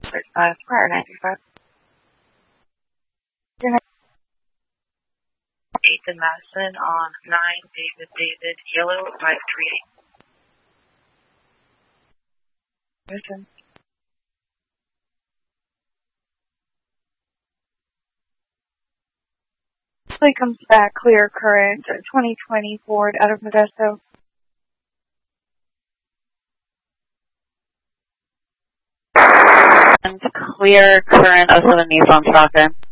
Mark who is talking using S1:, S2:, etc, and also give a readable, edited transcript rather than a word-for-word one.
S1: prior 95.
S2: Ethan Madison on 9 David Yellow 538.
S1: Listen. Play comes back, clear current, 2020 Ford out of Modesto.
S3: And clear current 07 Nissan Stalker.